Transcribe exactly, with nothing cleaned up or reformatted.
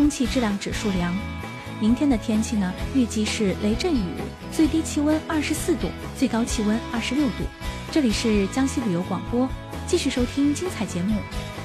空气质量指数良。明天的天气呢，预计是雷阵雨，最低气温二十四度，最高气温二十六度。这里是江西旅游广播，继续收听精彩节目。